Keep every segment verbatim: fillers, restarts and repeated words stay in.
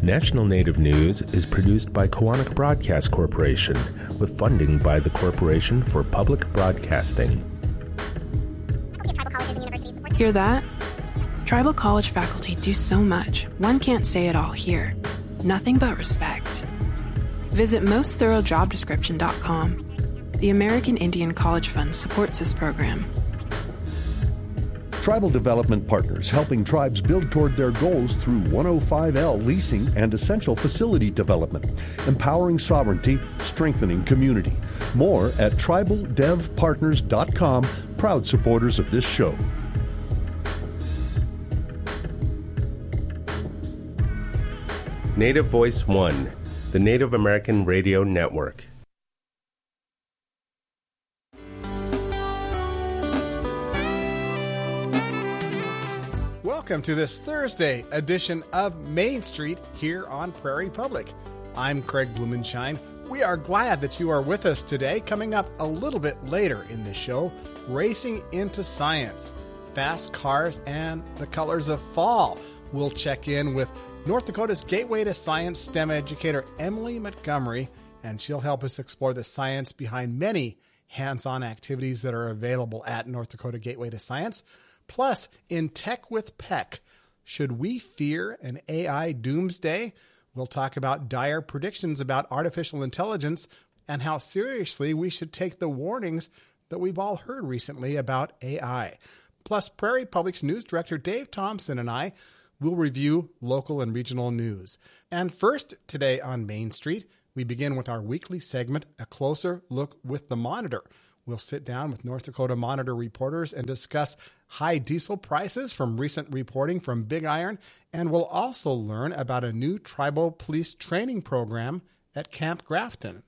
National Native News is produced by Koahnic Broadcast Corporation with funding by the Corporation for Public Broadcasting. Hear that? Tribal college faculty do so much, one can't say it all here. Nothing but respect. Visit most thorough job description dot com. The American Indian College Fund supports this program. Tribal Development Partners, helping tribes build toward their goals through one oh five L leasing and essential facility development, empowering sovereignty, strengthening community. More at tribal dev partners dot com, proud supporters of this show. Native Voice One, the Native American Radio Network. Welcome to this Thursday edition of Main Street here on Prairie Public. I'm Craig Blumenshine. We are glad that you are with us today. Coming up a little bit later in the show, Racing into Science, Fast Cars and the Colors of Fall. We'll check in with North Dakota's Gateway to Science STEM educator Emily Montgomery, and she'll help us explore the science behind many hands-on activities that are available at North Dakota Gateway to Science. Plus, in Tech with Peck, should we fear an A I doomsday? We'll talk about dire predictions about artificial intelligence and how seriously we should take the warnings that we've all heard recently about A I. Plus, Prairie Public's news director Dave Thompson and I will review local and regional news. And first, today on Main Street, we begin with our weekly segment, A Closer Look with the Monitor. We'll sit down with North Dakota Monitor reporters and discuss high diesel prices from recent reporting from Big Iron, and we'll also learn about a new tribal police training program at Camp Grafton.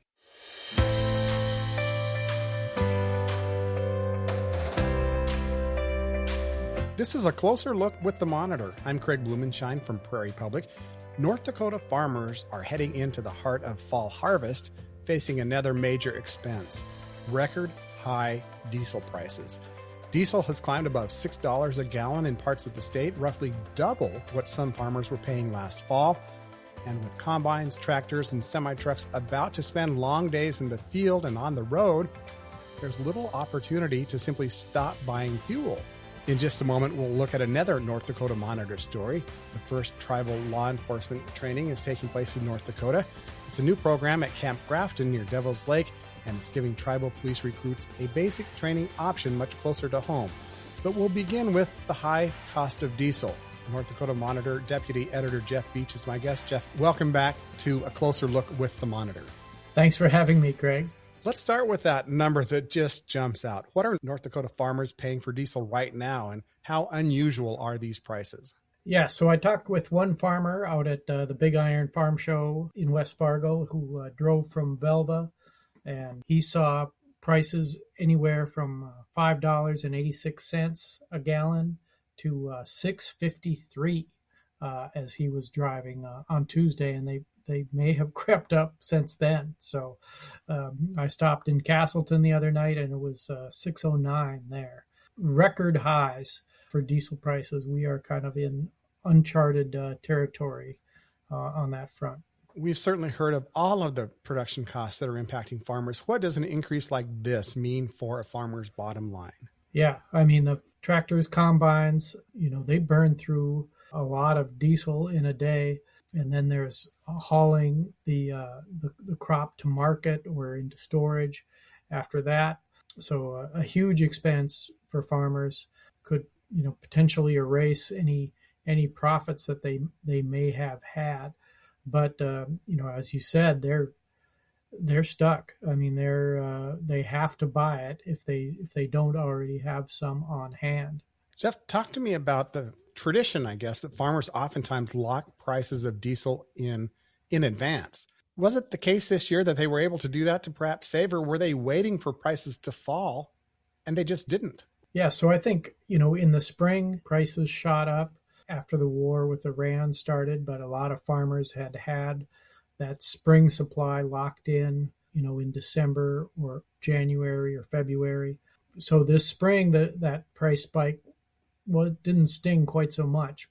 This is A Closer Look with the Monitor. I'm Craig Blumenshine from Prairie Public. North Dakota farmers are heading into the heart of fall harvest, facing another major expense: record high diesel prices. Diesel has climbed above six dollars a gallon in parts of the state, roughly double what some farmers were paying last fall. And with combines, tractors, and semi-trucks about to spend long days in the field and on the road, there's little opportunity to simply stop buying fuel. In just a moment, we'll look at another North Dakota Monitor story. The first tribal law enforcement training is taking place in North Dakota. It's a new program at Camp Grafton near Devil's Lake, and it's giving tribal police recruits a basic training option much closer to home. But we'll begin with the high cost of diesel. North Dakota Monitor Deputy Editor Jeff Beach is my guest. Jeff, welcome back to A Closer Look with the Monitor. Thanks for having me, Craig. Let's start with that number that just jumps out. What are North Dakota farmers paying for diesel right now, and how unusual are these prices? Yeah, so I talked with one farmer out at uh, the Big Iron Farm Show in West Fargo who uh, drove from Velva, and he saw prices anywhere from uh, five dollars and eighty-six cents a gallon to uh, six dollars and fifty-three cents uh, as he was driving uh, on Tuesday, and they, they may have crept up since then. So um, I stopped in Castleton the other night, and it was uh, six oh nine there. Record highs for diesel prices. We are kind of in uncharted uh, territory uh, on that front. We've certainly heard of all of the production costs that are impacting farmers. What does an increase like this mean for a farmer's bottom line? Yeah, I mean, the tractors, combines, you know, they burn through a lot of diesel in a day. And then there's hauling the, uh, the, the crop to market or into storage after that. So uh, a huge expense for farmers could, you know, potentially erase any any profits that they they may have had. But uh, you know, as you said, they're they're stuck. I mean, they're uh, they have to buy it if they if they don't already have some on hand. Jeff, talk to me about the tradition, I guess, that farmers oftentimes lock prices of diesel in in advance. Was it the case this year that they were able to do that to perhaps save, or were they waiting for prices to fall and they just didn't? Yeah, so I think, you know, in the spring, prices shot up after the war with Iran started, but a lot of farmers had had that spring supply locked in, you know, in December or January or February. So this spring, the, that price spike well, it didn't sting quite so much, but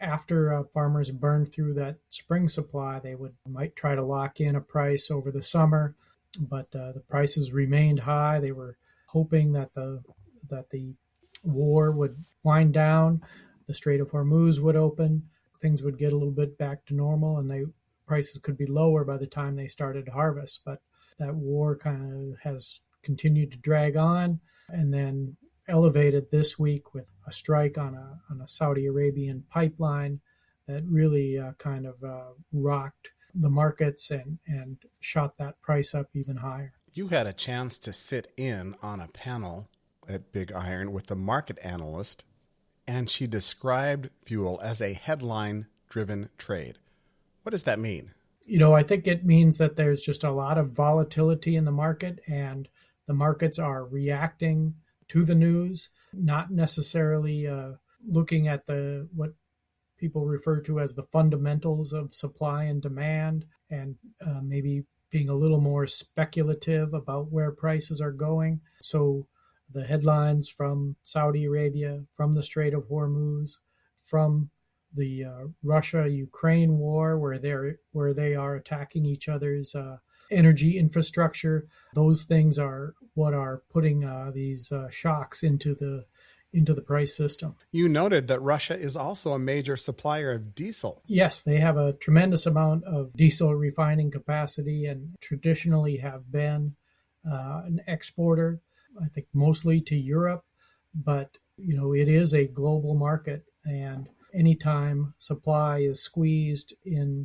after uh, farmers burned through that spring supply, they would might try to lock in a price over the summer, but uh, the prices remained high. They were hoping that the that the war would wind down, the Strait of Hormuz would open, things would get a little bit back to normal, and they prices could be lower by the time they started to harvest. But that war kind of has continued to drag on, and then elevated this week with a strike on a on a Saudi Arabian pipeline that really uh, kind of uh, rocked the markets and and shot that price up even higher. You had a chance to sit in on a panel at Big Iron with the market analyst, and she described fuel as a headline-driven trade. What does that mean? You know, I think it means that there's just a lot of volatility in the market, and the markets are reacting to the news, not necessarily uh, looking at the what people refer to as the fundamentals of supply and demand, and uh, maybe being a little more speculative about where prices are going. So the headlines from Saudi Arabia, from the Strait of Hormuz, from the uh, Russia-Ukraine war, where they're where they are attacking each other's uh, energy infrastructure, those things are what are putting uh, these uh, shocks into the into the price system. You noted that Russia is also a major supplier of diesel. Yes, they have a tremendous amount of diesel refining capacity and traditionally have been uh, an exporter, I think mostly to Europe, but you know, it is a global market, and anytime supply is squeezed in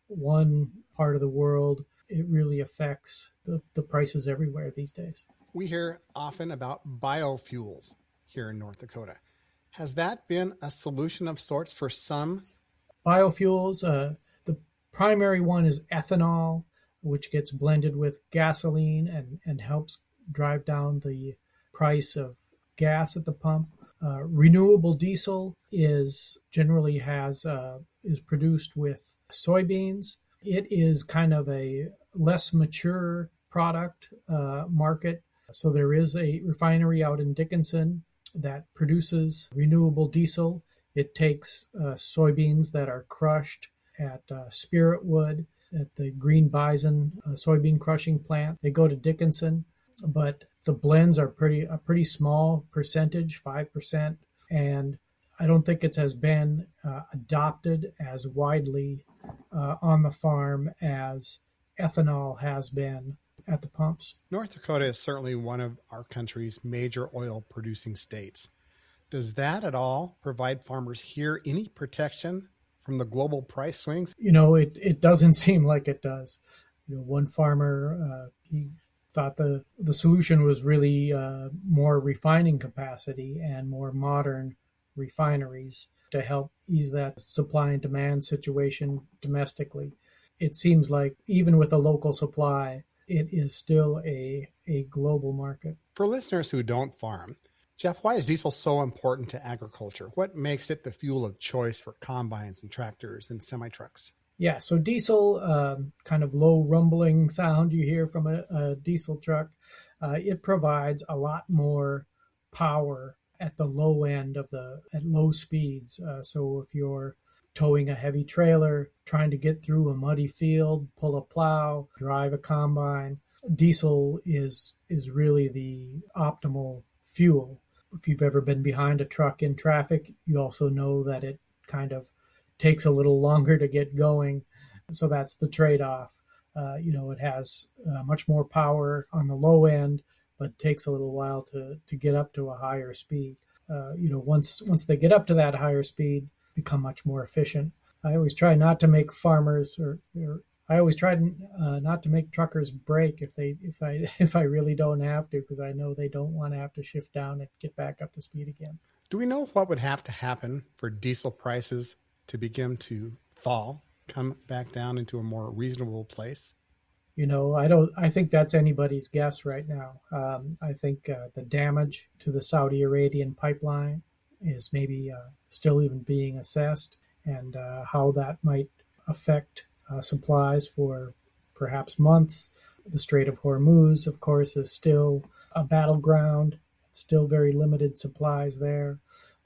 one part of the world, it really affects the, the prices everywhere these days. We hear often about biofuels here in North Dakota. Has that been a solution of sorts for some? Biofuels, uh, the primary one is ethanol, which gets blended with gasoline and, and helps drive down the price of gas at the pump. Uh, renewable diesel is generally has uh, is produced with soybeans. It is kind of a less mature product uh, market. So there is a refinery out in Dickinson that produces renewable diesel. It takes uh, soybeans that are crushed at uh, Spiritwood, at the Green Bison uh, soybean crushing plant. They go to Dickinson, but the blends are pretty a pretty small percentage, five percent, and I don't think it has been uh, adopted as widely uh, on the farm as ethanol has been at the pumps. North Dakota is certainly one of our country's major oil-producing states. Does that at all provide farmers here any protection from the global price swings? You know, it, it doesn't seem like it does. You know, one farmer, uh, he thought the, the solution was really uh, more refining capacity and more modern refineries to help ease that supply and demand situation domestically. It seems like even with a local supply, it is still a, a global market. For listeners who don't farm, Jeff, why is diesel so important to agriculture? What makes it the fuel of choice for combines and tractors and semi-trucks? Yeah, so diesel, um, kind of low rumbling sound you hear from a, a diesel truck, uh, it provides a lot more power at the low end of the, at low speeds. Uh, so if you're towing a heavy trailer, trying to get through a muddy field, pull a plow, drive a combine, diesel is is really the optimal fuel. If you've ever been behind a truck in traffic, you also know that it kind of takes a little longer to get going. So that's the trade-off. Uh, you know, it has uh, much more power on the low end, but takes a little while to, to get up to a higher speed. Uh, you know, once once they get up to that higher speed, become much more efficient. I always try not to make farmers, or, or I always try uh, not to make truckers brake if they if I if I really don't have to, because I know they don't want to have to shift down and get back up to speed again. Do we know what would have to happen for diesel prices to begin to fall, come back down into a more reasonable place? You know, I don't. I think that's anybody's guess right now. Um, I think uh, the damage to the Saudi Arabian pipeline is maybe uh, still even being assessed, and uh, how that might affect uh, supplies for perhaps months. The Strait of Hormuz, of course, is still a battleground. Still very limited supplies there.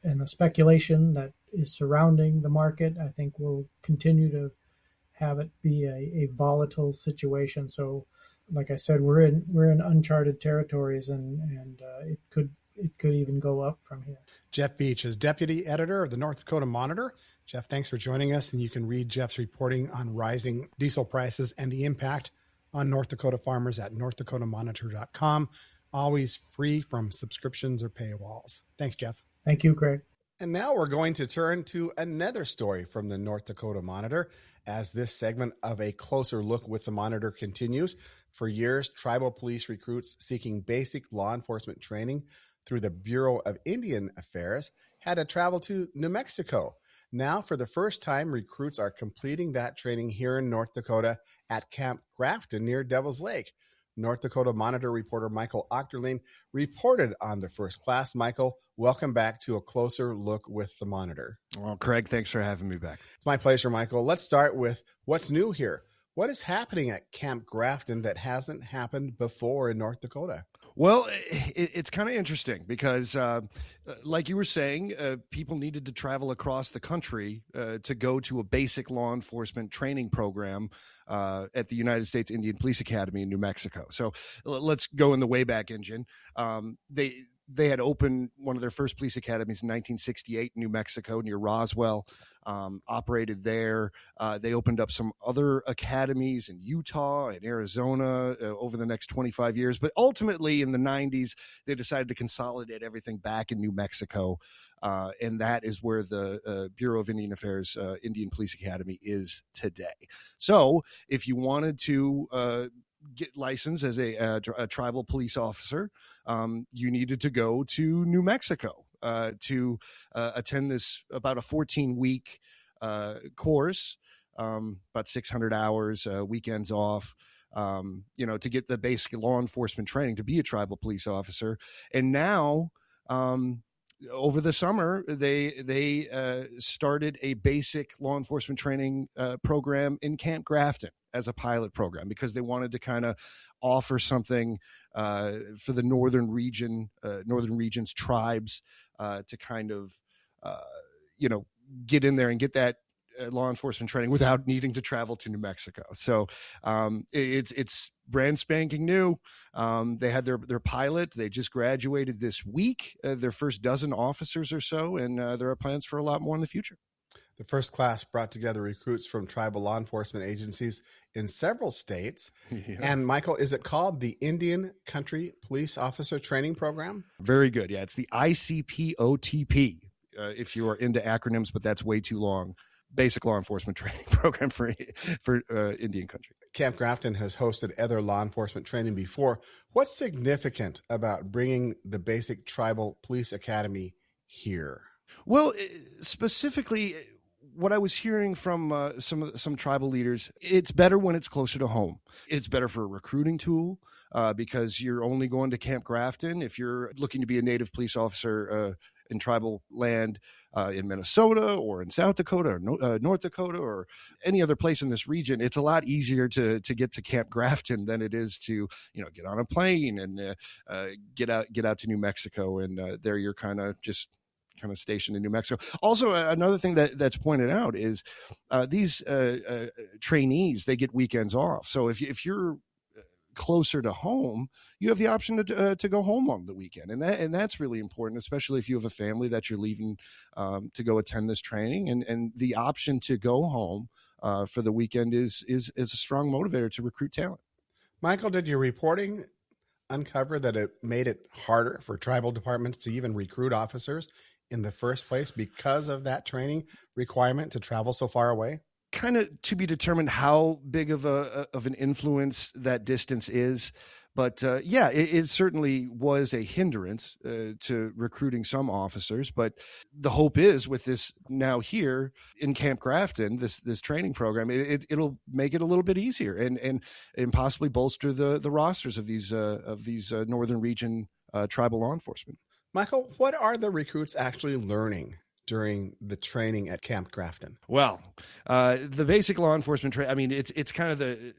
and the speculation that is surrounding the market, I think will continue to have it be a, a volatile situation. So, like I said, we're in we're in uncharted territories, and and uh, it could it could even go up from here. Jeff Beach is deputy editor of the North Dakota Monitor. Jeff, thanks for joining us, and you can read Jeff's reporting on rising diesel prices and the impact on North Dakota farmers at north dakota monitor dot com. Always free from subscriptions or paywalls. Thanks, Jeff. Thank you, Craig. And now we're going to turn to another story from the North Dakota Monitor as this segment of A Closer Look with the Monitor continues. For years, tribal police recruits seeking basic law enforcement training through the Bureau of Indian Affairs had to travel to New Mexico. Now, for the first time, recruits are completing that training here in North Dakota at Camp Grafton near Devil's Lake. North Dakota Monitor reporter Michael Ochterlin reported on the first class. Michael, welcome back to A Closer Look with the Monitor. Well, Craig, thanks for having me back. It's my pleasure, Michael. Let's start with what's new here. What is happening at Camp Grafton that hasn't happened before in North Dakota? Well, it, it's kind of interesting because, uh, like you were saying, uh, people needed to travel across the country uh, to go to a basic law enforcement training program uh, at the United States Indian Police Academy in New Mexico. So let's go in the Wayback Engine. Um, they they had opened one of their first police academies in nineteen sixty-eight in New Mexico near Roswell. Um, operated there. Uh, they opened up some other academies in Utah and Arizona uh, over the next twenty-five years. But ultimately, in the nineties, they decided to consolidate everything back in New Mexico. Uh, and that is where the uh, Bureau of Indian Affairs uh, Indian Police Academy is today. So if you wanted to uh, get licensed as a, a, a tribal police officer, um, you needed to go to New Mexico. Uh, to uh, attend this about a fourteen week uh, course, um, about six hundred hours, uh, weekends off, um, you know, to get the basic law enforcement training to be a tribal police officer. And now, um, over the summer, they they uh, started a basic law enforcement training uh, program in Camp Grafton as a pilot program because they wanted to kind of offer something uh, for the northern region, uh, northern regions tribes uh, to kind of, uh, you know, get in there and get that uh, law enforcement training without needing to travel to New Mexico. So um, it's it's brand spanking new. Um, they had their their pilot. They just graduated this week, uh, their first dozen officers or so, and uh, there are plans for a lot more in the future. The first class brought together recruits from tribal law enforcement agencies in several states. Yes. And Michael, is it called the Indian Country Police Officer Training Program? Very good. Yeah, it's the I C P O T P, uh, if you are into acronyms, but that's way too long. Basic law enforcement training program for for uh, Indian country. Camp Grafton has hosted other law enforcement training before. What's significant about bringing the basic tribal police academy here? Well, specifically, what I was hearing from uh, some some tribal leaders, it's better when it's closer to home. It's better for a recruiting tool uh, because you're only going to Camp Grafton if you're looking to be a native police officer uh, in tribal land uh, in Minnesota or in South Dakota or no, uh, North Dakota or any other place in this region. It's a lot easier to to get to Camp Grafton than it is to, you know, get on a plane and uh, uh, get out get out to New Mexico, and uh, there you're kind of just kind of stationed in New Mexico. Also, another thing that that's pointed out is uh, these uh, uh, trainees, they get weekends off. So if, if you're closer to home, you have the option to uh, to go home on the weekend. And that and that's really important, especially if you have a family that you're leaving um, to go attend this training. And, and the option to go home uh, for the weekend is, is, is a strong motivator to recruit talent. Michael, did your reporting uncover that it made it harder for tribal departments to even recruit officers in the first place because of that training requirement to travel so far away? Kind of to be determined how big of a of an influence that distance is. But uh, yeah, it, it certainly was a hindrance uh, to recruiting some officers. But the hope is with this now here in Camp Grafton, this this training program, it, it, it'll make it a little bit easier and and and possibly bolster the the rosters of these uh, of these uh, northern region uh, tribal law enforcement. Michael, what are the recruits actually learning during the training at Camp Grafton? Well, uh, the basic law enforcement training, I mean, it's it's kind of the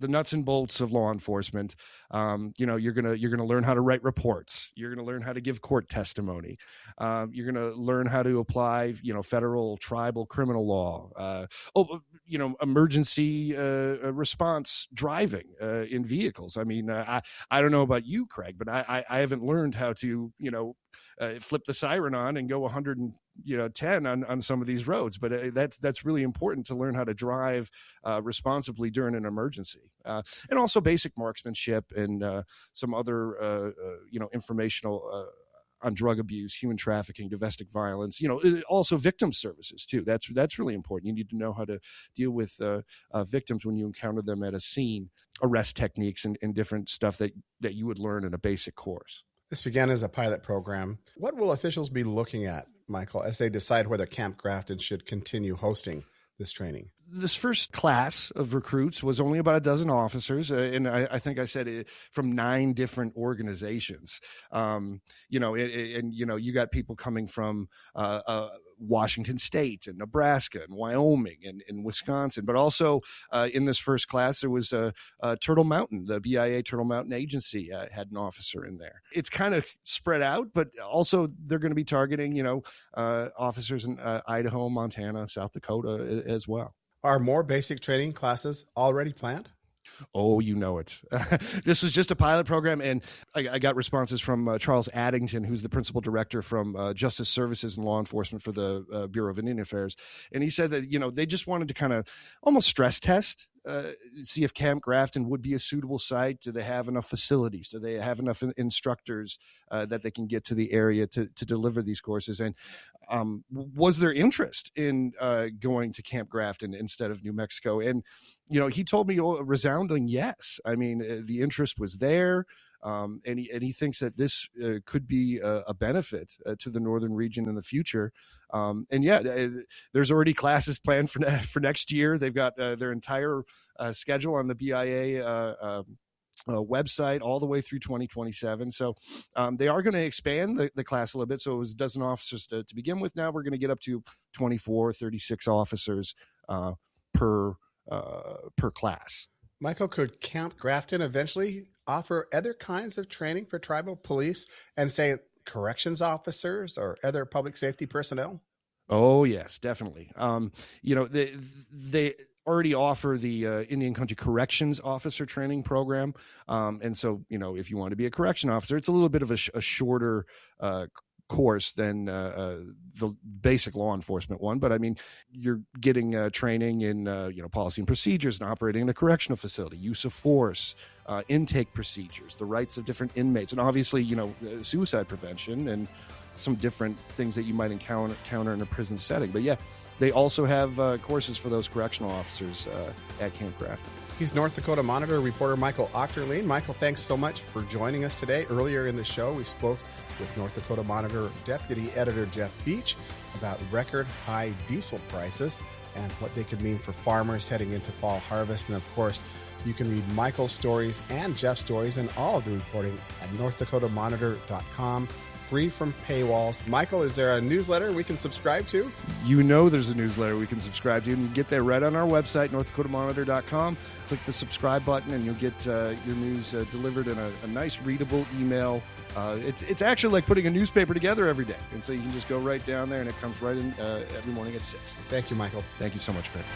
the nuts and bolts of law enforcement. Um, you know, you're gonna you're gonna learn how to write reports. You're gonna learn how to give court testimony. Um, you're gonna learn how to apply, you know, federal, tribal, criminal law. Uh, oh, you know, emergency uh, response driving uh, in vehicles. I mean, uh, I I don't know about you, Craig, but I I, I haven't learned how to, you know, uh, flip the siren on and go one hundred and you know, ten on, on some of these roads, but uh, that's, that's really important to learn how to drive uh, responsibly during an emergency. Uh, and also basic marksmanship and uh, some other, uh, uh, you know, informational uh, on drug abuse, human trafficking, domestic violence, you know, also victim services too. That's, that's really important. You need to know how to deal with uh, uh, victims when you encounter them at a scene, arrest techniques and, and different stuff that, that you would learn in a basic course. This began as a pilot program. What will officials be looking at, Michael, as they decide whether Camp Grafton should continue hosting this training? This first class of recruits was only about a dozen officers, uh, and I, I think I said it, from nine different organizations. Um, you know, it, it, and you know, you got people coming from uh, uh, Washington State and Nebraska and Wyoming and, and Wisconsin, but also uh, in this first class there was uh, uh, Turtle Mountain, the B I A Turtle Mountain Agency uh, had an officer in there. It's kind of spread out, but also they're going to be targeting, you know, uh, officers in uh, Idaho, Montana, South Dakota as well. Are more basic training classes already planned? Oh, you know it. This was just a pilot program, and I, I got responses from uh, Charles Addington, who's the principal director from uh, Justice Services and Law Enforcement for the uh, Bureau of Indian Affairs. And he said that, you know, they just wanted to kind of almost stress test, uh, see if Camp Grafton would be a suitable site. Do they have enough facilities? Do they have enough in- instructors uh, that they can get to the area to, to deliver these courses? And um, was there interest in uh, going to Camp Grafton instead of New Mexico? And, you know, he told me a resounding yes. I mean, uh, the interest was there. Um, and, he, and he thinks that this uh, could be a, a benefit uh, to the northern region in the future. Um, and yeah, uh, there's already classes planned for ne- for next year. They've got uh, their entire uh, schedule on the B I A uh, uh, uh, website all the way through twenty twenty-seven. So um, they are going to expand the, the class a little bit. So it was a dozen officers to, to begin with. Now we're going to get up to twenty-four, thirty-six officers uh, per uh, per class. Michael, could Camp Grafton eventually offer other kinds of training for tribal police and, say, corrections officers or other public safety personnel? Oh, yes, definitely. Um, you know, they, they already offer the uh, Indian Country Corrections Officer Training Program. Um, and so, you know, if you want to be a correction officer, it's a little bit of a, sh- a shorter uh course than uh, uh, the basic law enforcement one. But I mean, you're getting uh, training in, uh, you know, policy and procedures and operating in a correctional facility, use of force, uh, intake procedures, the rights of different inmates, and obviously, you know, uh, suicide prevention and some different things that you might encounter, encounter in a prison setting. But yeah, they also have uh, courses for those correctional officers uh, at Camp Grafton. He's North Dakota Monitor reporter Michael Ochterlien. Michael, thanks so much for joining us today. Earlier in the show, we spoke with North Dakota Monitor Deputy Editor Jeff Beach about record high diesel prices and what they could mean for farmers heading into fall harvest. And of course, you can read Michael's stories and Jeff's stories and all of the reporting at north dakota monitor dot com. Free from paywalls. Michael, is there a newsletter we can subscribe to? You know there's a newsletter we can subscribe to, and you can get there right on our website, north dakota monitor dot com. Click the subscribe button, and you'll get uh, your news uh, delivered in a, a nice, readable email. Uh, it's it's actually like putting a newspaper together every day, and so you can just go right down there, and it comes right in uh, every morning at six. Thank you, Michael. Thank you so much, Craig.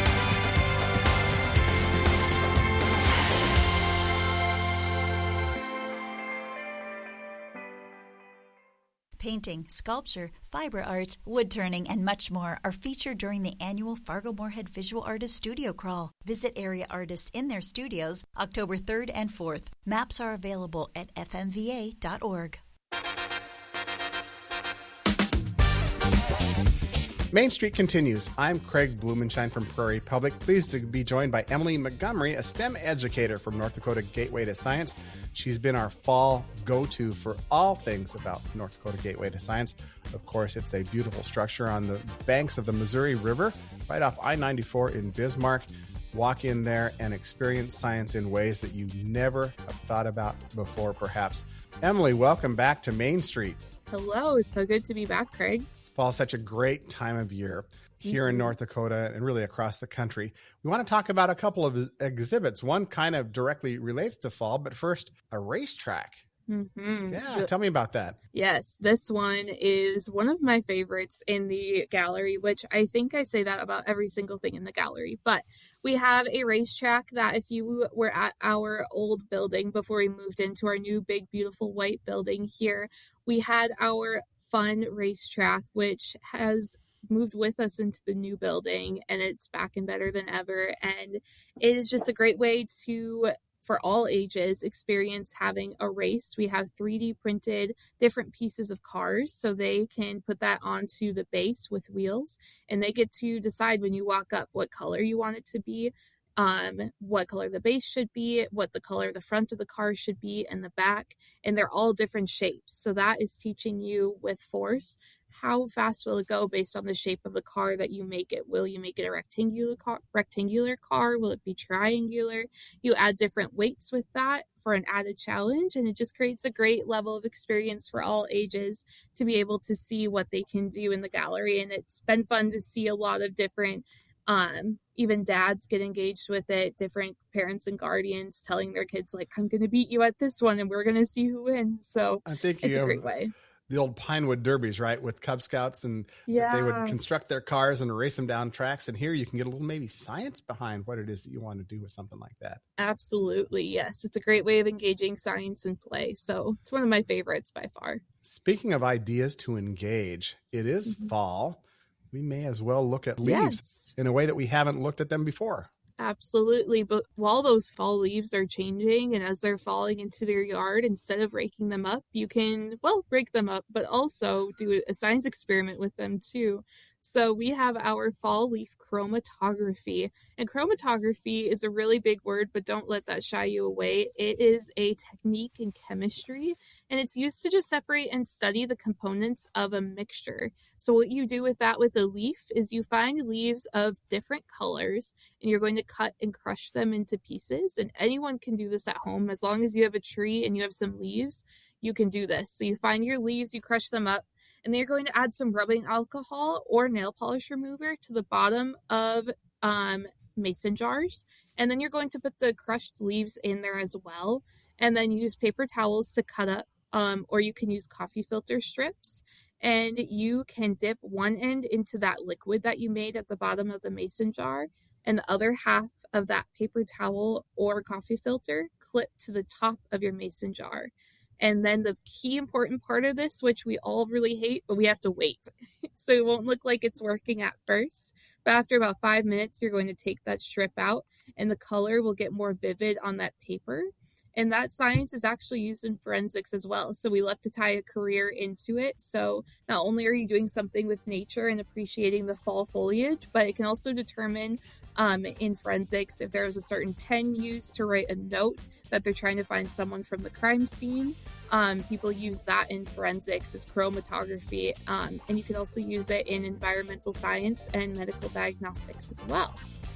Painting, sculpture, fiber arts, wood turning, and much more are featured during the annual Fargo-Moorhead Visual Artists Studio Crawl. Visit area artists in their studios October third and fourth. Maps are available at f m v a dot org. Main Street continues. I'm Craig Blumenshine from Prairie Public. Pleased to be joined by Emily Montgomery, a STEM educator from North Dakota Gateway to Science. She's been our fall go-to for all things about North Dakota Gateway to Science. Of course, it's a beautiful structure on the banks of the Missouri River, right off I ninety-four in Bismarck. Walk in there and experience science in ways that you never have thought about before, perhaps. Emily, welcome back to Main Street. Hello, it's so good to be back, Craig. Fall is such a great time of year. here mm-hmm. in North Dakota and really across the country. We want to talk about a couple of exhibits. One kind of directly relates to fall, but first, a racetrack. Mm-hmm. Yeah, tell me about that. Yes, this one is one of my favorites in the gallery, which I think I say that about every single thing in the gallery. But we have a racetrack that if you were at our old building before we moved into our new big, beautiful white building here, we had our fun racetrack, which has moved with us into the new building, and it's back and better than ever. And it is just a great way to for all ages experience having a race. We have three D printed different pieces of cars, so they can put that onto the base with wheels, and they get to decide when you walk up what color you want it to be, um, what color the base should be, what the color the front of the car should be, and the back, and they're all different shapes. So that is teaching you with force, how fast will it go based on the shape of the car that you make it? Will you make it a rectangular car? Rectangular car? Will it be triangular? You add different weights with that for an added challenge, and it just creates a great level of experience for all ages to be able to see what they can do in the gallery. And it's been fun to see a lot of different, um, even dads get engaged with it, different parents and guardians telling their kids, like, I'm going to beat you at this one and we're going to see who wins. So I think it's a great way. The old Pinewood Derbies, right, with Cub Scouts, and yeah. they would construct their cars and race them down tracks. And here you can get a little maybe science behind what it is that you want to do with something like that. Absolutely, yes. It's a great way of engaging science and play. So it's one of my favorites by far. Speaking of ideas to engage, it is mm-hmm. fall. We may as well look at leaves yes. in a way that we haven't looked at them before. Absolutely. But while those fall leaves are changing and as they're falling into their yard, instead of raking them up, you can, well, rake them up, but also do a science experiment with them too. So we have our fall leaf chromatography, and chromatography is a really big word, but don't let that shy you away. It is a technique in chemistry, and it's used to just separate and study the components of a mixture. So what you do with that with a leaf is you find leaves of different colors, and you're going to cut and crush them into pieces. And anyone can do this at home. As long as you have a tree and you have some leaves, you can do this. So you find your leaves, you crush them up, and then you're going to add some rubbing alcohol or nail polish remover to the bottom of um, mason jars. And then you're going to put the crushed leaves in there as well. And then use paper towels to cut up, um, or you can use coffee filter strips. And you can dip one end into that liquid that you made at the bottom of the mason jar, and the other half of that paper towel or coffee filter clip to the top of your mason jar. And then the key important part of this, which we all really hate, but we have to wait. So it won't look like it's working at first. But after about five minutes, you're going to take that strip out and the color will get more vivid on that paper. And that science is actually used in forensics as well. So we love to tie a career into it. So not only are you doing something with nature and appreciating the fall foliage, but it can also determine um, in forensics if there was a certain pen used to write a note that they're trying to find someone from the crime scene. Um, people use that in forensics as chromatography. Um, and you can also use it in environmental science and medical diagnostics as well.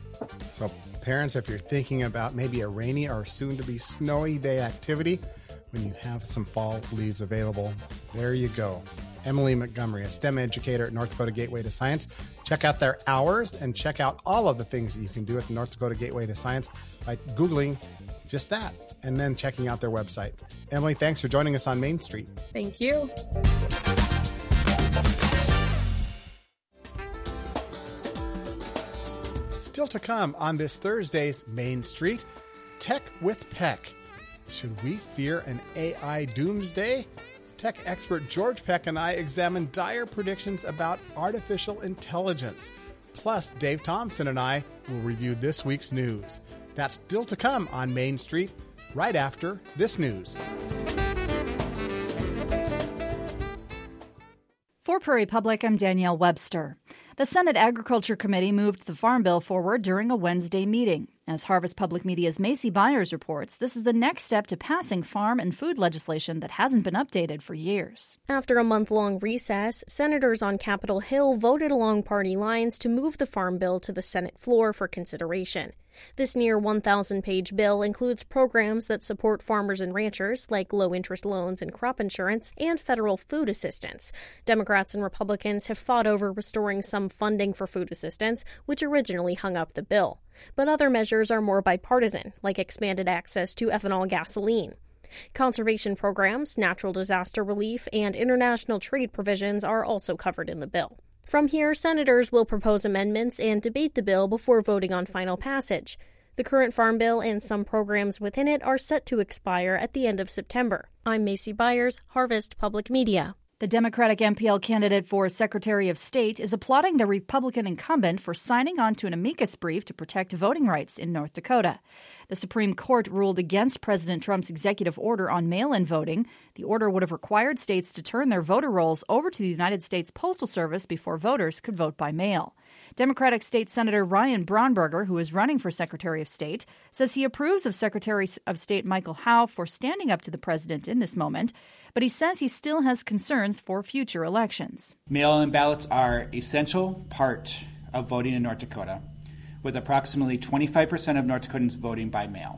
So parents, if you're thinking about maybe a rainy or soon to be snowy day activity, when you have some fall leaves available, there you go. Emily Montgomery, a STEM educator at North Dakota Gateway to Science. Check out their hours and check out all of the things that you can do at the North Dakota Gateway to Science by Googling just that and then checking out their website. Emily, thanks for joining us on Main Street. Thank you. Still to come on this Thursday's Main Street, Tech with Peck. Should we fear an A I doomsday? Tech expert George Peck and I examine dire predictions about artificial intelligence. Plus, Dave Thompson and I will review this week's news. That's still to come on Main Street, right after this news. For Prairie Public, I'm Danielle Webster. The Senate Agriculture Committee moved the Farm Bill forward during a Wednesday meeting. As Harvest Public Media's Macy Byers reports, this is the next step to passing farm and food legislation that hasn't been updated for years. After a month-long recess, senators on Capitol Hill voted along party lines to move the Farm Bill to the Senate floor for consideration. This near one thousand page bill includes programs that support farmers and ranchers, like low-interest loans and crop insurance, and federal food assistance. Democrats and Republicans have fought over restoring some funding for food assistance, which originally hung up the bill. But other measures are more bipartisan, like expanded access to ethanol gasoline. Conservation programs, natural disaster relief, and international trade provisions are also covered in the bill. From here, senators will propose amendments and debate the bill before voting on final passage. The current Farm Bill and some programs within it are set to expire at the end of September. I'm Macy Byers, Harvest Public Media. The Democratic M P L candidate for Secretary of State is applauding the Republican incumbent for signing on to an amicus brief to protect voting rights in North Dakota. The Supreme Court ruled against President Trump's executive order on mail-in voting. The order would have required states to turn their voter rolls over to the United States Postal Service before voters could vote by mail. Democratic State Senator Ryan Braunberger, who is running for Secretary of State, says he approves of Secretary of State Michael Howe for standing up to the president in this moment, but he says he still has concerns for future elections. Mail-in ballots are an essential part of voting in North Dakota, with approximately twenty-five percent of North Dakotans voting by mail.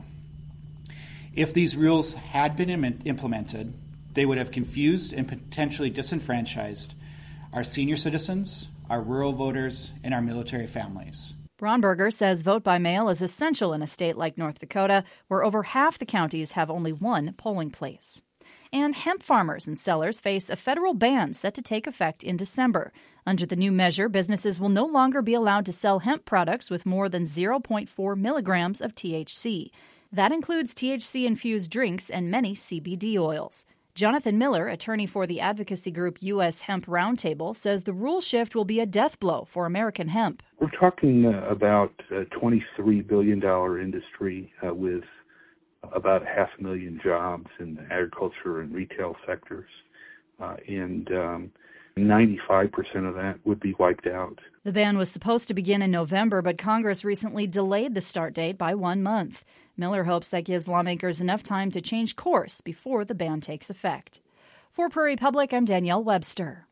If these rules had been im- implemented, they would have confused and potentially disenfranchised our senior citizens, our rural voters, and our military families. Braunberger says vote by mail is essential in a state like North Dakota, where over half the counties have only one polling place. And hemp farmers and sellers face a federal ban set to take effect in December. Under the new measure, businesses will no longer be allowed to sell hemp products with more than zero point four milligrams of T H C. That includes T H C-infused drinks and many C B D oils. Jonathan Miller, attorney for the advocacy group U S Hemp Roundtable, says the rule shift will be a death blow for American hemp. We're talking uh, about a twenty-three billion dollars industry uh, with about half a million jobs in the agriculture and retail sectors, uh, and um, ninety-five percent of that would be wiped out. The ban was supposed to begin in November, but Congress recently delayed the start date by one month. Miller hopes that gives lawmakers enough time to change course before the ban takes effect. For Prairie Public, I'm Danielle Webster.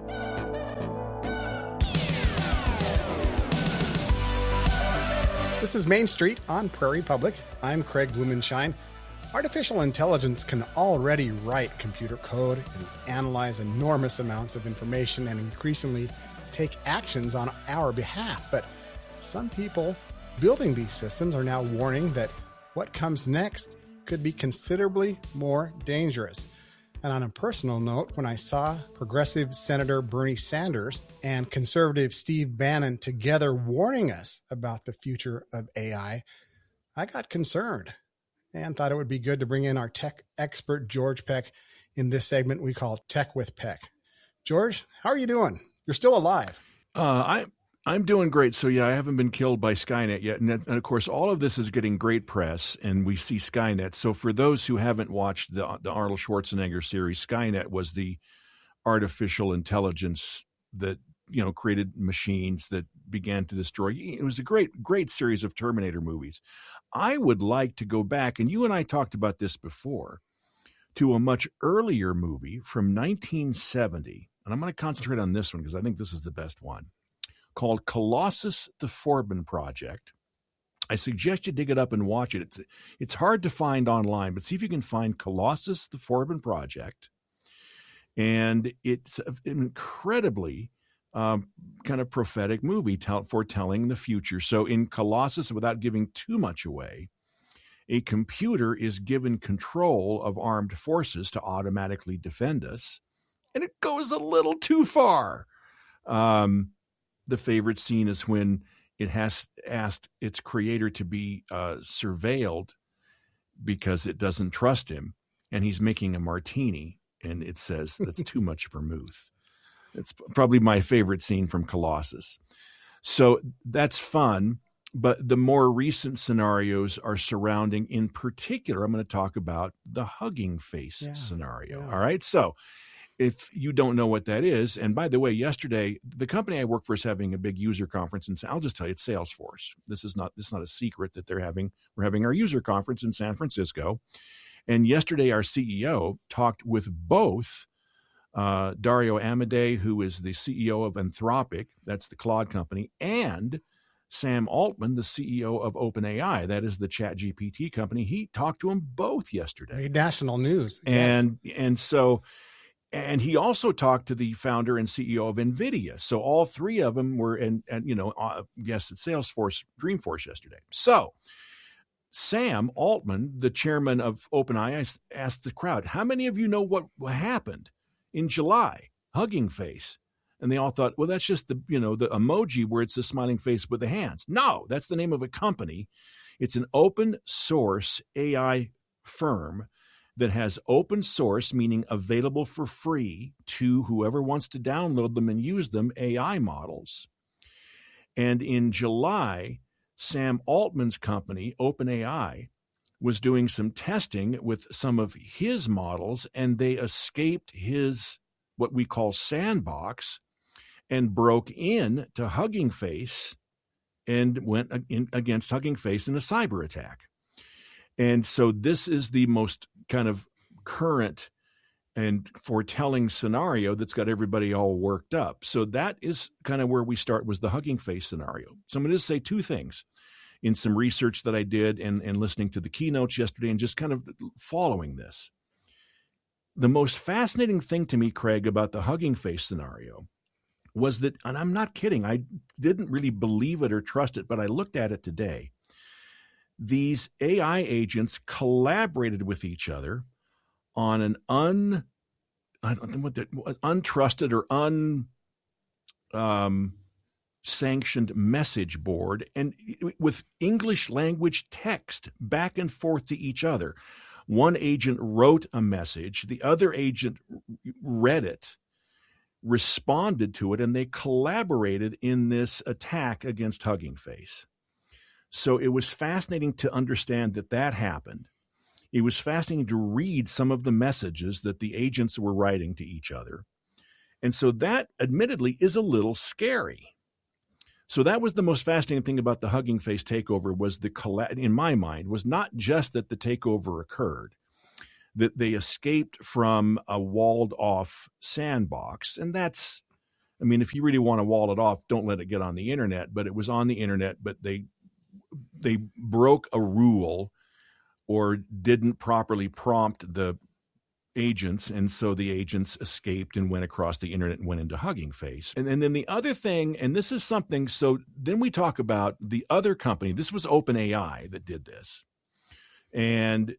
This is Main Street on Prairie Public. I'm Craig Blumenshine. Artificial intelligence can already write computer code and analyze enormous amounts of information and increasingly take actions on our behalf. But some people building these systems are now warning that what comes next could be considerably more dangerous. And on a personal note, when I saw progressive Senator Bernie Sanders and conservative Steve Bannon together warning us about the future of A I, I got concerned and thought it would be good to bring in our tech expert, George Peck, in this segment we call Tech with Peck. George, how are you doing? You're still alive. Uh, I, I'm doing great. So, yeah, I haven't been killed by Skynet yet. And, and, of course, all of this is getting great press, and we see Skynet. So for those who haven't watched the, the Arnold Schwarzenegger series, Skynet was the artificial intelligence that, you know, created machines that began to destroy. It was a great, great series of Terminator movies. I would like to go back, and you and I talked about this before, to a much earlier movie from nineteen seventy. And I'm going to concentrate on this one because I think this is the best one, called Colossus the Forbin Project. I suggest you dig it up and watch it. It's it's hard to find online, but see if you can find Colossus the Forbin Project. And it's an incredibly um, kind of prophetic movie tell, foretelling the future. So in Colossus, without giving too much away, a computer is given control of armed forces to automatically defend us, and it goes a little too far. Um, the favorite scene is when it has asked its creator to be uh, surveilled because it doesn't trust him, and he's making a martini, and it says that's too much vermouth. It's probably my favorite scene from Colossus. So that's fun, but the more recent scenarios are surrounding, in particular, I'm going to talk about the Hugging Face yeah, scenario. Yeah. All right, so if you don't know what that is, and by the way, yesterday, the company I work for is having a big user conference, and I'll just tell you, it's Salesforce. This is not this is not a secret that they're having. We're having our user conference in San Francisco, and yesterday our C E O talked with both uh, Dario Amodei, who is the C E O of Anthropic, that's the Claude company, and Sam Altman, the C E O of OpenAI, that is the ChatGPT company. He talked to them both yesterday. National news. And yes. and so, and he also talked to the founder and C E O of NVIDIA. So all three of them were, and and you know, uh, guests at Salesforce, Dreamforce yesterday. So Sam Altman, the chairman of OpenAI, asked the crowd, how many of you know what happened in July? Hugging Face. And they all thought, well, that's just the, you know, the emoji where it's the smiling face with the hands. No, that's the name of a company. It's an open source A I firm that has open source, meaning available for free to whoever wants to download them and use them, A I models. And in July, Sam Altman's company, OpenAI, was doing some testing with some of his models, and they escaped his, what we call sandbox, and broke in to Hugging Face and went in against Hugging Face in a cyber attack. And so this is the most kind of current and foretelling scenario that's got everybody all worked up. So that is kind of where we start, was the Hugging Face scenario. So I'm going to say two things in some research that I did and, and listening to the keynotes yesterday and just kind of following this. The most fascinating thing to me, Craig, about the Hugging Face scenario was that, and I'm not kidding, I didn't really believe it or trust it, but I looked at it today. These A I agents collaborated with each other on an un, I don't know what the, untrusted or un, um, sanctioned message board, and with English language text back and forth to each other. One agent wrote a message, the other agent read it, responded to it, and they collaborated in this attack against Hugging Face. So it was fascinating to understand that that happened. It was fascinating to read some of the messages that the agents were writing to each other. And so that, admittedly, is a little scary. So that was the most fascinating thing about the Hugging Face takeover, was the, in my mind, was not just that the takeover occurred, that they escaped from a walled off sandbox. And that's, I mean, if you really want to wall it off, don't let it get on the internet, but it was on the internet, but they, they broke a rule or didn't properly prompt the agents, and so the agents escaped and went across the internet and went into Hugging Face. And, and then the other thing, and this is something, so then we talk about the other company. This was OpenAI that did this. And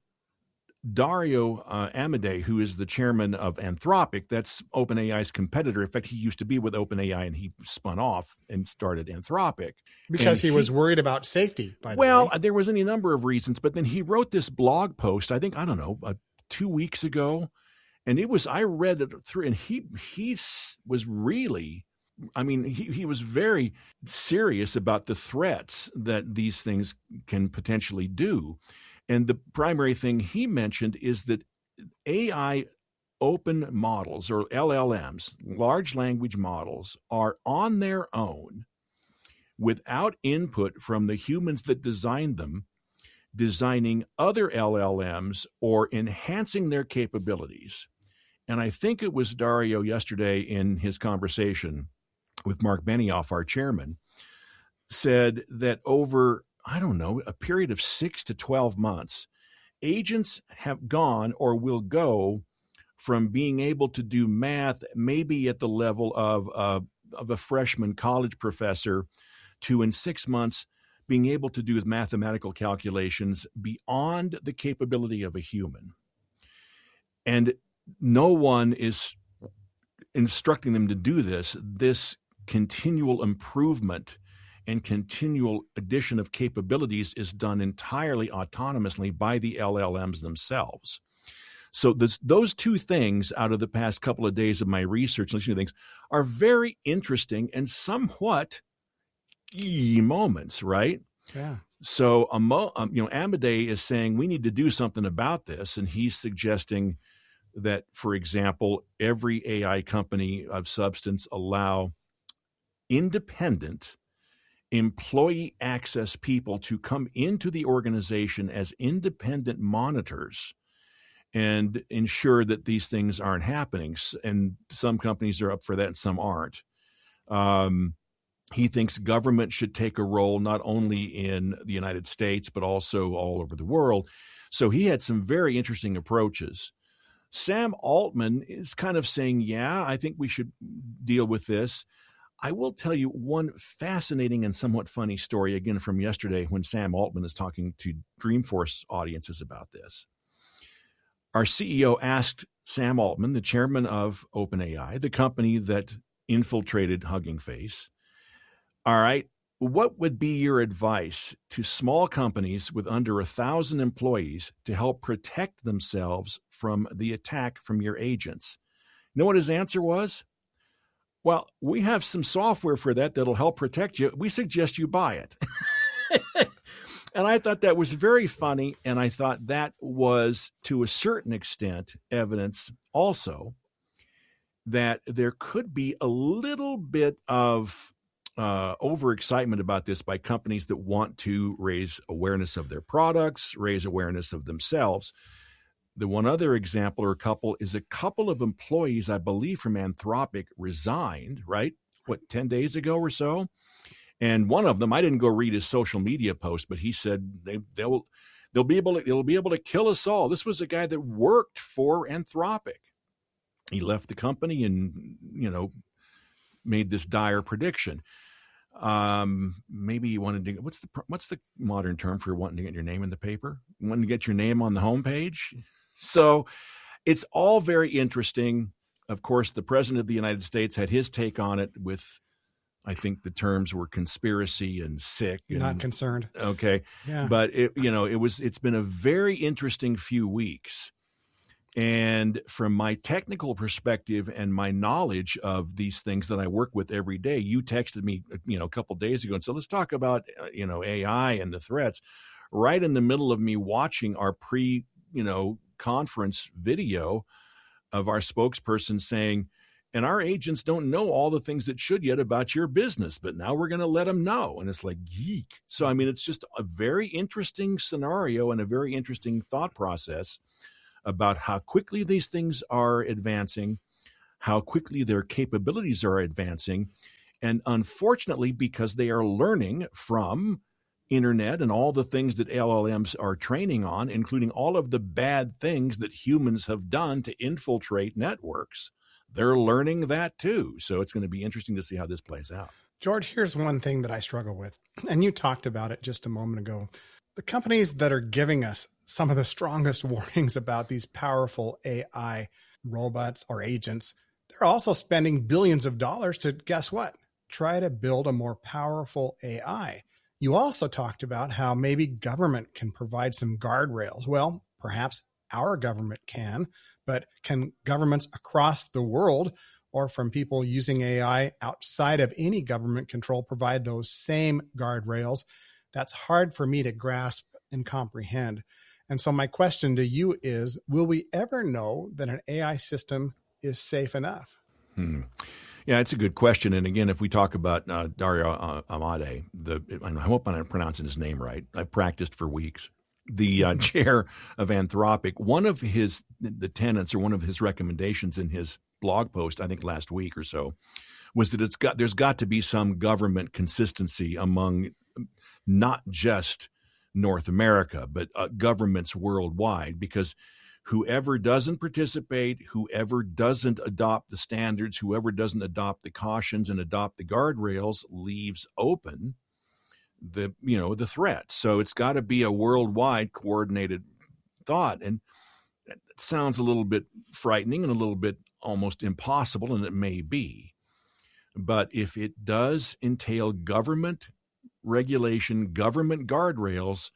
Dario uh, Amodei, who is the chairman of Anthropic, that's OpenAI's competitor. In fact, he used to be with OpenAI, and he spun off and started Anthropic. Because he, he was worried about safety, by the well, way. Well, there was any number of reasons, but then he wrote this blog post, I think, I don't know, uh, two weeks ago, and it was, I read it through, and he he was really, I mean, he, he was very serious about the threats that these things can potentially do. And the primary thing he mentioned is that A I open models, or L L Ms, large language models, are on their own, without input from the humans that designed them, designing other L L Ms or enhancing their capabilities. And I think it was Dario yesterday in his conversation with Mark Benioff, our chairman, said that over, I don't know, a period of six to twelve months, agents have gone or will go from being able to do math maybe at the level of, uh, of a freshman college professor to, in six months, being able to do mathematical calculations beyond the capability of a human. And no one is instructing them to do this. This continual improvement and continual addition of capabilities is done entirely autonomously by the L L Ms themselves. So this, those two things out of the past couple of days of my research and listening to things are very interesting and somewhat moments, right? Yeah. So, um, you know, Amodei is saying we need to do something about this, and he's suggesting that, for example, every A I company of substance allow independent employee access people to come into the organization as independent monitors and ensure that these things aren't happening. And some companies are up for that and some aren't. Um, he thinks government should take a role not only in the United States, but also all over the world. So he had some very interesting approaches. Sam Altman is kind of saying, yeah, I think we should deal with this. I will tell you one fascinating and somewhat funny story, again, from yesterday when Sam Altman is talking to Dreamforce audiences about this. Our C E O asked Sam Altman, the chairman of OpenAI, the company that infiltrated Hugging Face, all right, what would be your advice to small companies with under a thousand employees to help protect themselves from the attack from your agents? You know what his answer was? Well, we have some software for that that'll help protect you. We suggest you buy it. And I thought that was very funny. And I thought that was, to a certain extent, evidence also that there could be a little bit of uh, overexcitement about this by companies that want to raise awareness of their products, raise awareness of themselves. The one other example or a couple is a couple of employees, I believe, from Anthropic resigned, right? What, ten days ago or so? And one of them, I didn't go read his social media post, but he said they, they'll they'll be able to they'll be able to kill us all. This was a guy that worked for Anthropic. He left the company and, you know, made this dire prediction. Um, maybe he wanted to. What's the what's the modern term for wanting to get your name in the paper? Wanting to get your name on the homepage. So it's all very interesting. Of course, the president of the United States had his take on it with, I think the terms were conspiracy and sick. And, not concerned. Okay. Yeah. But it, you know, it was, it's been a very interesting few weeks. And from my technical perspective and my knowledge of these things that I work with every day, you texted me, you know, a couple of days ago and said, let's talk about, uh, you know, A I and the threats. Right in the middle of me watching our pre, you know, conference video of our spokesperson saying, and our agents don't know all the things that should yet about your business, but now we're going to let them know. And it's like, geek. So, I mean, it's just a very interesting scenario and a very interesting thought process about how quickly these things are advancing, how quickly their capabilities are advancing. And unfortunately, because they are learning from internet and all the things that L L Ms are training on, including all of the bad things that humans have done to infiltrate networks, they're learning that too. So it's going to be interesting to see how this plays out. George, here's one thing that I struggle with, and you talked about it just a moment ago. The companies that are giving us some of the strongest warnings about these powerful A I robots or agents, they're also spending billions of dollars to, guess what, try to build a more powerful A I. You also talked about how maybe government can provide some guardrails. Well, perhaps our government can, but can governments across the world or from people using A I outside of any government control provide those same guardrails? That's hard for me to grasp and comprehend. And so my question to you is, will we ever know that an A I system is safe enough? Hmm. Yeah, it's a good question. And again, if we talk about uh, Dario uh, Amodei, the I hope I'm pronouncing his name right. I practiced for weeks. The uh, chair of Anthropic, one of his the tenets or one of his recommendations in his blog post, I think last week or so, was that it's got there's got to be some government consistency among not just North America, but uh, governments worldwide, because whoever doesn't participate, whoever doesn't adopt the standards, whoever doesn't adopt the cautions and adopt the guardrails leaves open the, you know, the threat. So it's got to be a worldwide coordinated thought. And it sounds a little bit frightening and a little bit almost impossible, and it may be. But if it does entail government regulation, government guardrails,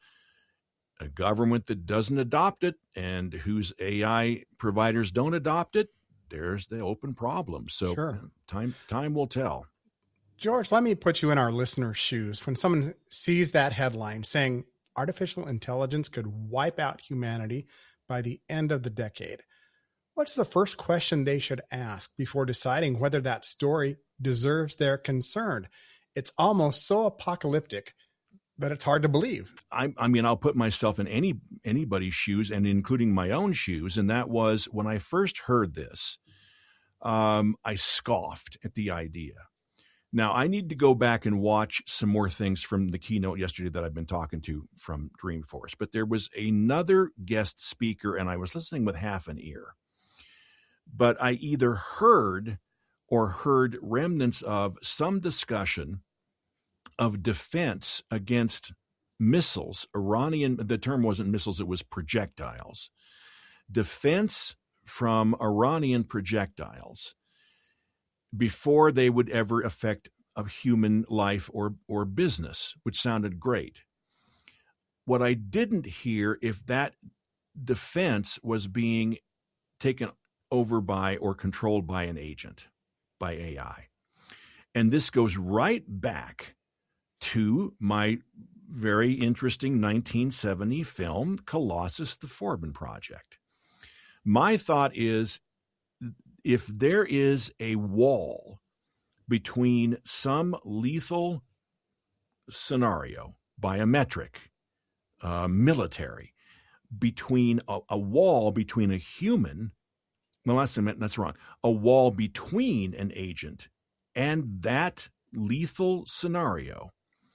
a government that doesn't adopt it and whose A I providers don't adopt it, there's the open problem. So sure. time time will tell. George, let me put you in our listeners' shoes. When someone sees that headline saying artificial intelligence could wipe out humanity by the end of the decade, what's the first question they should ask before deciding whether that story deserves their concern? It's almost so apocalyptic that it's hard to believe. I, I mean, I'll put myself in any anybody's shoes, and including my own shoes. And that was when I first heard this, um, I scoffed at the idea. Now, I need to go back and watch some more things from the keynote yesterday that I've been talking to from Dreamforce. But there was another guest speaker, and I was listening with half an ear. But I either heard or heard remnants of some discussion of defense against missiles, Iranian, the term wasn't missiles, it was projectiles. Defense from Iranian projectiles before they would ever affect a human life or, or business, which sounded great. What I didn't hear, if that defense was being taken over by or controlled by an agent, by A I. And this goes right back to my very interesting nineteen seventy film, Colossus, the Forbin Project. My thought is, if there is a wall between some lethal scenario, biometric, uh, military, between a, a wall between a human, well, that's, that's wrong, a wall between an agent and that lethal scenario,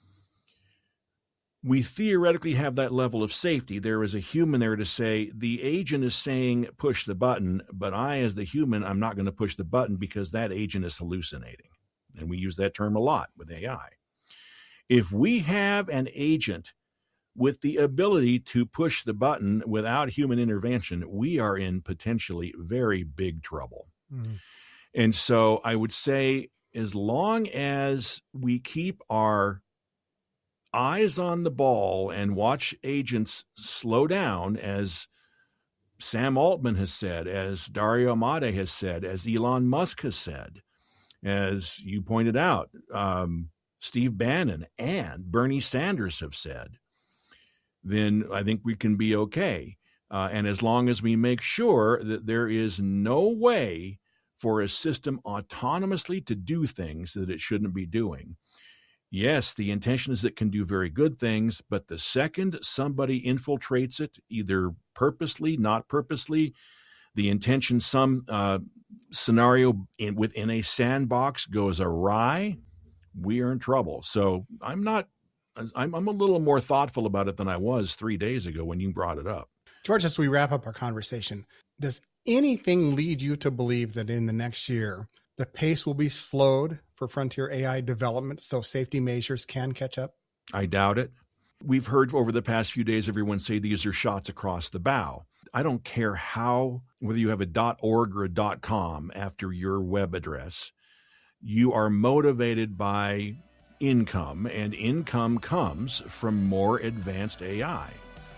we theoretically have that level of safety. There is a human there to say, the agent is saying push the button, but I, as the human, I'm not going to push the button because that agent is hallucinating. And we use that term a lot with A I. If we have an agent with the ability to push the button without human intervention, we are in potentially very big trouble. Mm-hmm. And so I would say, as long as we keep our eyes on the ball and watch agents slow down, as Sam Altman has said, as Dario Amodei has said, as Elon Musk has said, as you pointed out, um, Steve Bannon and Bernie Sanders have said, then I think we can be okay. Uh, and as long as we make sure that there is no way for a system autonomously to do things that it shouldn't be doing, yes, the intention is it can do very good things, but the second somebody infiltrates it, either purposely, not purposely, the intention, some uh, scenario in, within a sandbox goes awry, we are in trouble. So I'm not, I'm, I'm a little more thoughtful about it than I was three days ago when you brought it up. George, as we wrap up our conversation, does anything lead you to believe that in the next year, the pace will be slowed for frontier A I development so safety measures can catch up? I doubt it. We've heard over the past few days everyone say these are shots across the bow. I don't care how, whether you have a .org or a .com after your web address, you are motivated by income, and income comes from more advanced A I.